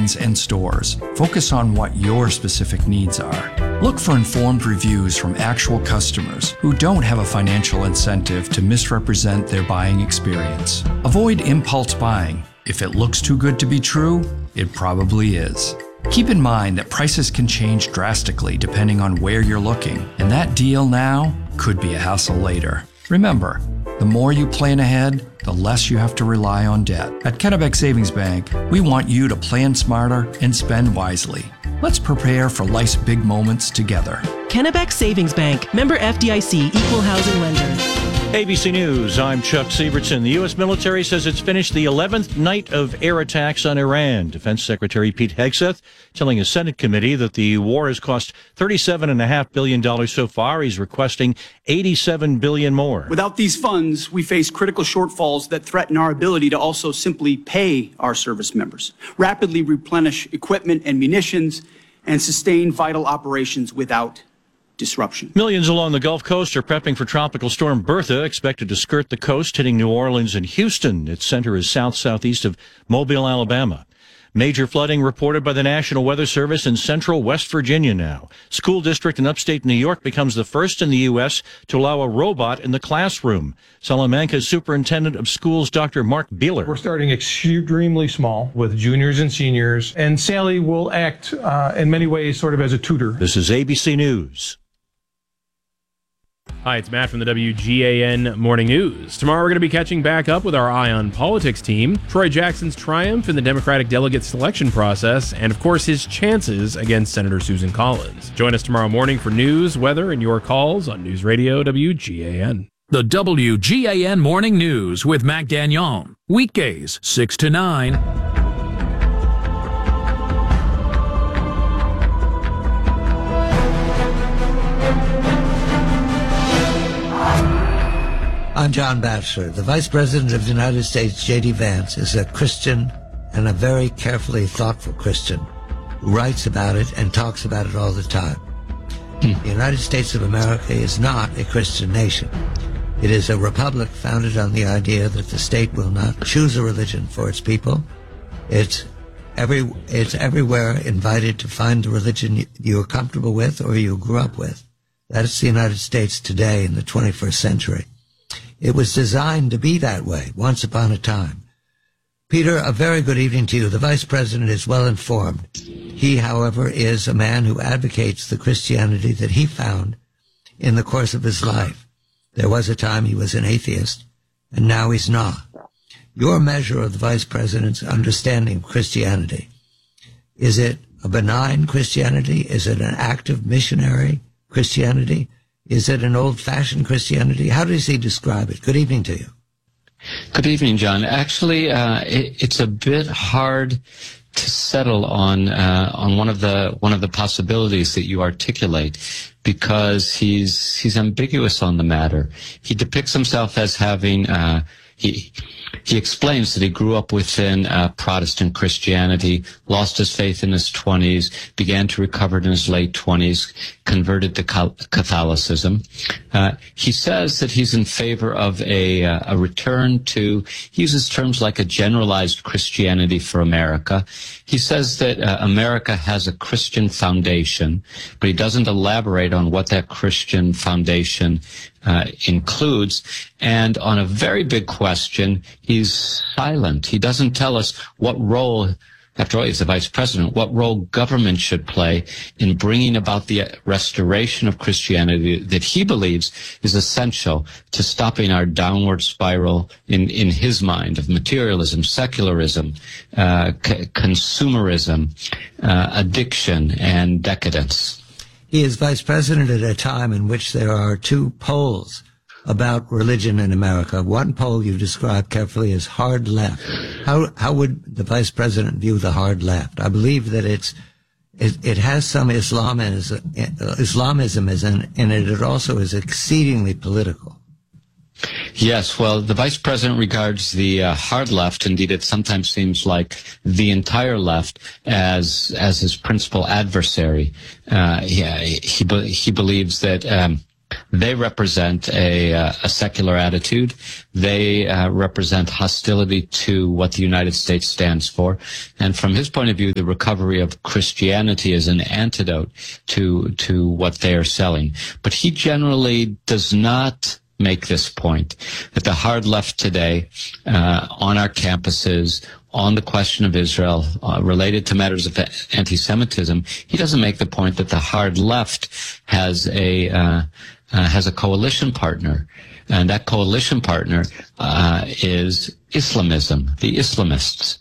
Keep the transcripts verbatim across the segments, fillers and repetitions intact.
brands, and stores. Focus on what your specific needs are. Look for informed reviews from actual customers who don't have a financial incentive to misrepresent their buying experience. Avoid impulse buying. If it looks too good to be true, it probably is. Keep in mind that prices can change drastically depending on where you're looking, and that deal now could be a hassle later. Remember, the more you plan ahead, the less you have to rely on debt. At Kennebec Savings Bank, we want you to plan smarter and spend wisely. Let's prepare for life's big moments together. Kennebec Savings Bank, member F D I C, equal housing lender. A B C News, I'm Chuck Sievertson. The U S military says it's finished the eleventh night of air attacks on Iran. Defense Secretary Pete Hegseth telling a Senate committee that the war has cost thirty-seven point five billion dollars so far. He's requesting eighty-seven billion dollars more. Without these funds, we face critical shortfalls that threaten our ability to also simply pay our service members, rapidly replenish equipment and munitions, and sustain vital operations without disruption. Millions along the Gulf Coast are prepping for Tropical Storm Bertha, expected to skirt the coast, hitting New Orleans and Houston. Its center is south-southeast of Mobile, Alabama. Major flooding reported by the National Weather Service in central West Virginia now. School district in upstate New York becomes the first in the U S to allow a robot in the classroom. Salamanca's Superintendent of Schools, Doctor Mark Beeler. We're starting extremely small with juniors and seniors, and Sally will act uh, in many ways sort of as a tutor. This is A B C News. Hi, it's Matt from the W G A N Morning News. Tomorrow we're going to be catching back up with our Eye on Politics team, Troy Jackson's triumph in the Democratic delegate selection process, and of course his chances against Senator Susan Collins. Join us tomorrow morning for news, weather, and your calls on News Radio W G A N. The W G A N Morning News with Mac Gagnon. Weekdays, six to nine. I'm John Batchelor. The Vice President of the United States, J D. Vance, is a Christian and a very carefully thoughtful Christian who writes about it and talks about it all the time. The United States of America is not a Christian nation. It is a republic founded on the idea that the state will not choose a religion for its people. It's every it's everywhere invited to find the religion you're comfortable with or you grew up with. That is the United States today in the twenty-first century. It was designed to be that way once upon a time. Peter, a very good evening to you. The Vice President is well informed. He, however, is a man who advocates the Christianity that he found in the course of his life. There was a time he was an atheist, and now he's not. Your measure of the Vice President's understanding of Christianity, is it a benign Christianity? Is it an active missionary Christianity? Is it an old-fashioned Christianity? How does he describe it? Good evening to you. Good evening, John. Actually, uh, it, it's a bit hard to settle on uh, on one of the one of the possibilities that you articulate, because he's he's ambiguous on the matter. He depicts himself as having uh, he he explains that he grew up within uh, Protestant Christianity, lost his faith in his twenties, began to recover it in his late twenties, converted to Catholicism. Uh, he says that he's in favor of a, uh, a return to, he uses terms like a generalized Christianity for America. He says that uh, America has a Christian foundation, but he doesn't elaborate on what that Christian foundation uh, includes. And on a very big question, he's silent. He doesn't tell us what role, after all, he's the Vice President, what role government should play in bringing about the restoration of Christianity that he believes is essential to stopping our downward spiral in, in his mind of materialism, secularism, uh, c- consumerism, uh, addiction, and decadence. He is Vice President at a time in which there are two poles about religion in America. One pole you described carefully as hard left. How how would the Vice President view the hard left? I believe that it's it, it has some Islamism, Islamism in it. It also is exceedingly political. Yes, well, the Vice President regards the uh, hard left, indeed it sometimes seems like the entire left, as as his principal adversary. Uh, yeah, he, he believes that um, They represent a, uh, a secular attitude. They uh, represent hostility to what the United States stands for. And from his point of view, the recovery of Christianity is an antidote to to what they are selling. But he generally does not make this point, that the hard left today uh, on our campuses, on the question of Israel, uh, related to matters of anti-Semitism, he doesn't make the point that the hard left has a uh, uh, has a coalition partner, and that coalition partner uh, is Islamism, the Islamists.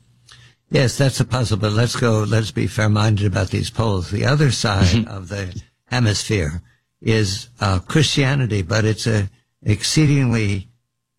Yes, that's a puzzle, but let's go, let's be fair-minded about these polls. The other side Mm-hmm. of the hemisphere is uh, Christianity, but it's a exceedingly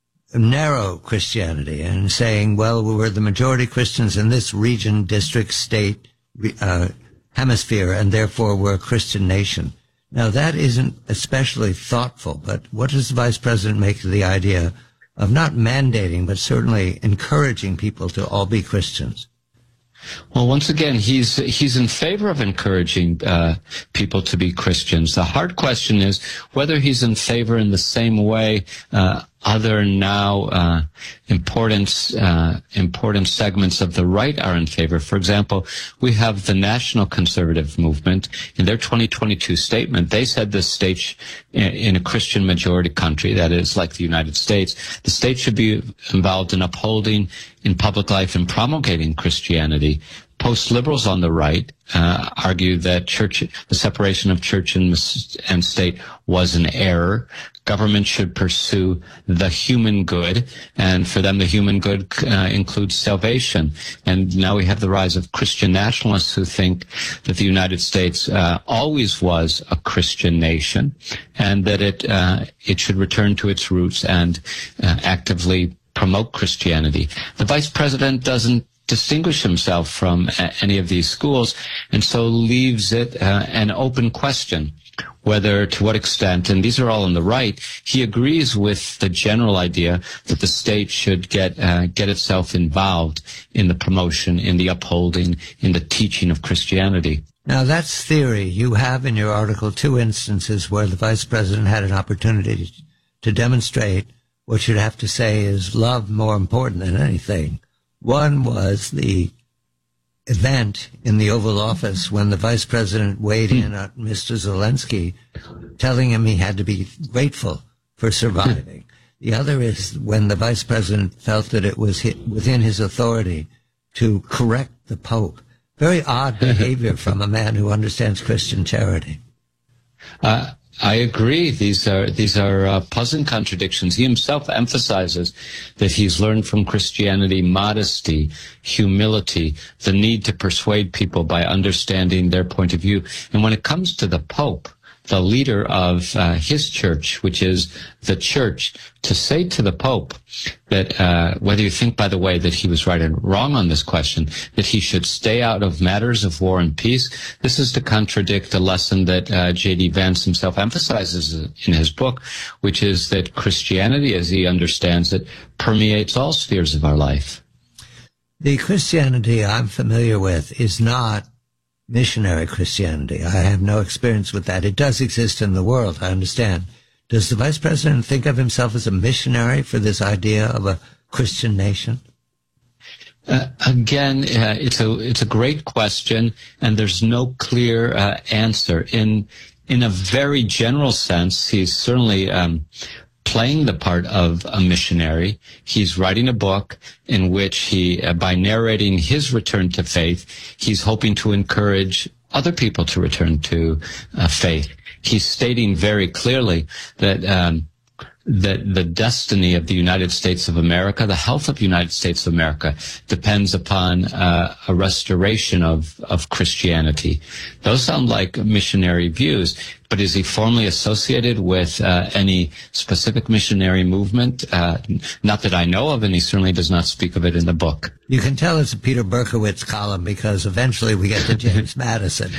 narrow Christianity, and saying, well, we're the majority Christians in this region, district, state, uh, hemisphere, and therefore we're a Christian nation. Now, that isn't especially thoughtful, but what does the Vice President make of the idea of not mandating, but certainly encouraging people to all be Christians? Well, once again, he's he's in favor of encouraging uh, people to be Christians. The hard question is whether he's in favor in the same way uh, other now uh, important uh, important segments of the right are in favor. For example, we have the National Conservative Movement. In their twenty twenty-two statement, they said the state, in, in a Christian majority country, that is like the United States, the state should be involved in upholding in public life and promulgating Christianity. Post-liberals on the right uh, argue that church, the separation of church and, and state was an error. Government should pursue the human good, and for them the human good uh, includes salvation. And now we have the rise of Christian nationalists who think that the United States uh, always was a Christian nation, and that it uh, it should return to its roots and uh, actively promote Christianity. The Vice President doesn't distinguish himself from uh, any of these schools, and so leaves it uh, an open question whether, to what extent, and these are all on the right, he agrees with the general idea that the state should get uh, get itself involved in the promotion, in the upholding, in the teaching of Christianity. Now, that's theory. You have in your article two instances where the Vice President had an opportunity to demonstrate what you'd have to say is love more important than anything. One was the event in the Oval Office when the Vice President weighed in on Mister Zelensky, telling him he had to be grateful for surviving. The other is when the Vice President felt that it was within his authority to correct the Pope. Very odd behavior from a man who understands Christian charity. Uh, I agree. These are these are uh, puzzling contradictions. He himself emphasizes that he's learned from Christianity modesty, humility, the need to persuade people by understanding their point of view. And when it comes to the Pope, the leader of uh, his church, which is the church, to say to the Pope that uh, whether you think, by the way, that he was right and wrong on this question, that he should stay out of matters of war and peace, this is to contradict a lesson that uh, J D Vance himself emphasizes in his book, which is that Christianity, as he understands it, permeates all spheres of our life. The Christianity I'm familiar with is not missionary Christianity. I have no experience with that. It does exist in the world, I understand. Does the Vice President think of himself as a missionary for this idea of a Christian nation? Uh, again, uh, it's a it's a great question, and there's no clear uh, answer. In in a very general sense, he's certainly um, playing the part of a missionary. He's writing a book in which he, uh, by narrating his return to faith, he's hoping to encourage other people to return to uh, faith. He's stating very clearly that um, that the destiny of the United States of America, the health of the United States of America, depends upon uh, a restoration of, of Christianity. Those sound like missionary views, but is he formally associated with uh, any specific missionary movement? Uh, not that I know of, and he certainly does not speak of it in the book. You can tell it's a Peter Berkowitz column because eventually we get to James Madison.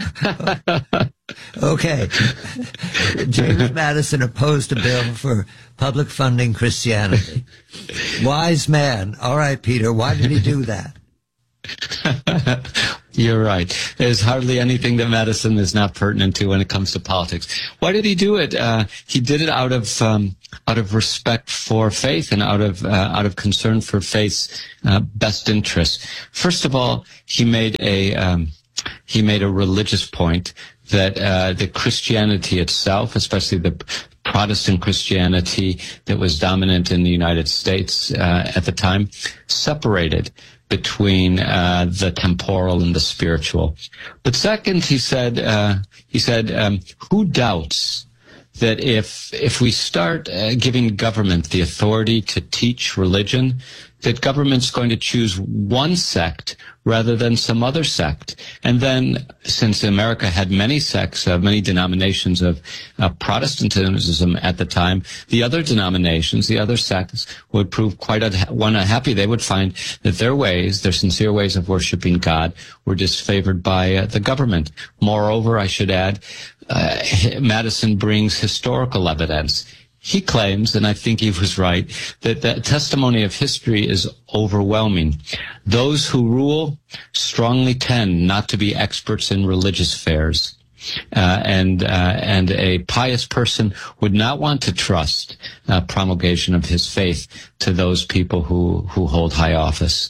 Okay. James Madison opposed a bill for public funding Christianity. Wise man. All right, Peter, why did he do that? You're right. There's hardly anything that Madison is not pertinent to when it comes to politics. Why did he do it? Uh, he did it out of um, out of respect for faith and out of uh, out of concern for faith's uh, best interest. First of all, he made a um, he made a religious point that uh, the Christianity itself, especially the Protestant Christianity that was dominant in the United States uh, at the time, separated between uh, the temporal and the spiritual. But second, he said, uh, he said, um, who doubts that if if we start uh, giving government the authority to teach religion, that government's going to choose one sect rather than some other sect. And then, since America had many sects, uh, many denominations of uh, Protestantism at the time, the other denominations, the other sects, would prove quite unha- one unhappy. They would find that their ways, their sincere ways of worshiping God, were disfavored by uh, the government. Moreover, I should add, uh, Madison brings historical evidence. He claims, and I think he was right, that the testimony of history is overwhelming. Those who rule strongly tend not to be experts in religious affairs. Uh, and uh, and a pious person would not want to trust uh, promulgation of his faith to those people who, who hold high office.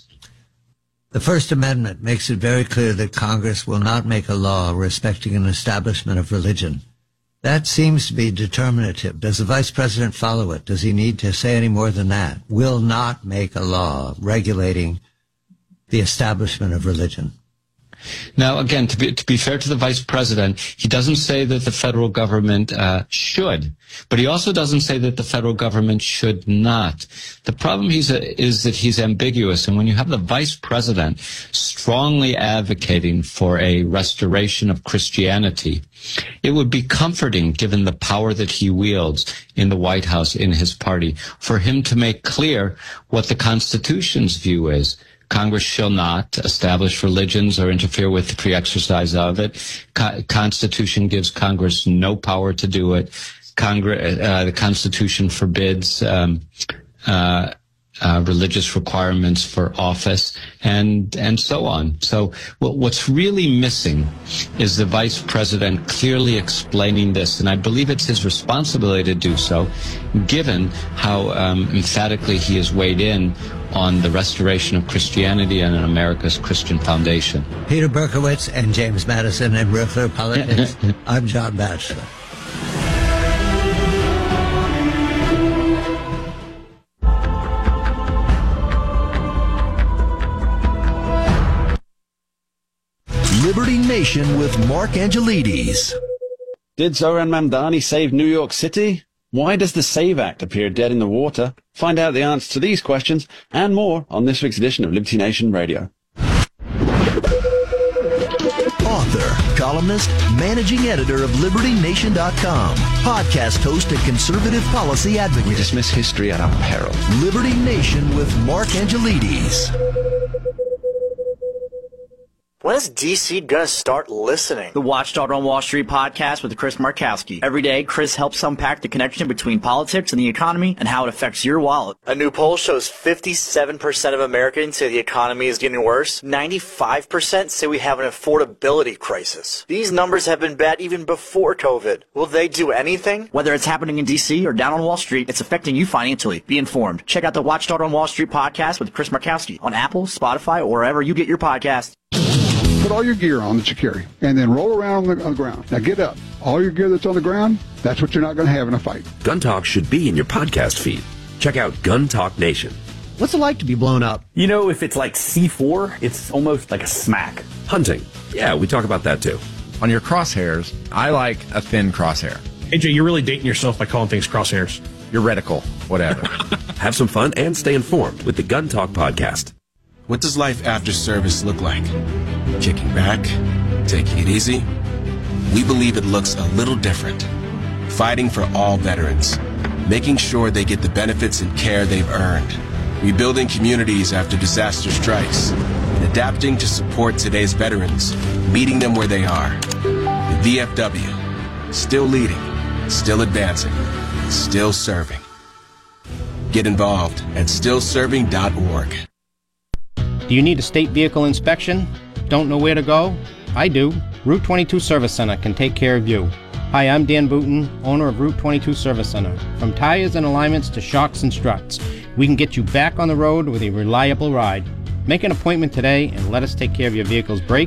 The First Amendment makes it very clear that Congress will not make a law respecting an establishment of religion. That seems to be determinative. Does the Vice President follow it? Does he need to say any more than that? Will not make a law regulating the establishment of religion. Now, again, to be, to be fair to the Vice President, he doesn't say that the federal government uh, should, but he also doesn't say that the federal government should not. The problem he's a, is that he's ambiguous, and when you have the Vice President strongly advocating for a restoration of Christianity, it would be comforting, given the power that he wields in the White House, in his party, for him to make clear what the Constitution's view is. Congress shall not establish religions or interfere with the free exercise of it. Co- Constitution gives Congress no power to do it. Congress, uh, the Constitution forbids um, uh, uh, religious requirements for office, and and so on. So what, what's really missing is the Vice President clearly explaining this, and I believe it's his responsibility to do so, given how um, emphatically he has weighed in on the restoration of Christianity and America's Christian foundation. Peter Berkowitz and James Madison and Real Clear Politics. I'm John Batchelor. Liberty Nation with Mark Angelides. Did Zohran Mamdani save New York City? Why does the SAVE Act appear dead in the water? Find out the answer to these questions and more on this week's edition of Liberty Nation Radio. Author, columnist, managing editor of Liberty Nation dot com, podcast host and conservative policy advocate. We dismiss history at our peril. Liberty Nation with Mark Angelides. When is D C gonna start listening? The Watchdog on Wall Street podcast with Chris Markowski. Every day, Chris helps unpack the connection between politics and the economy and how it affects your wallet. A new poll shows fifty-seven percent of Americans say the economy is getting worse. ninety-five percent say we have an affordability crisis. These numbers have been bad even before COVID. Will they do anything? Whether it's happening in D C or down on Wall Street, it's affecting you financially. Be informed. Check out the Watchdog on Wall Street podcast with Chris Markowski on Apple, Spotify, or wherever you get your podcasts. Put all your gear on that you carry, and then roll around on the, on the ground. Now get up. All your gear that's on the ground, that's what you're not going to have in a fight. Gun Talk should be in your podcast feed. Check out Gun Talk Nation. What's it like to be blown up? You know, if it's like C four, it's almost like a smack. Hunting. Yeah, we talk about that too. On your crosshairs, I like a thin crosshair. A J, you're really dating yourself by calling things crosshairs. Your reticle, whatever. Have some fun and stay informed with the Gun Talk podcast. What does life after service look like? Kicking back? Taking it easy? We believe it looks a little different. Fighting for all veterans. Making sure they get the benefits and care they've earned. Rebuilding communities after disaster strikes. And adapting to support today's veterans. Meeting them where they are. The V F W. Still leading. Still advancing. Still serving. Get involved at still serving dot org. Do you need a state vehicle inspection? Don't know where to go? I do. Route twenty-two Service Center can take care of you. Hi, I'm Dan Booton, owner of Route twenty-two Service Center. From tires and alignments to shocks and struts, we can get you back on the road with a reliable ride. Make an appointment today and let us take care of your vehicle's brakes,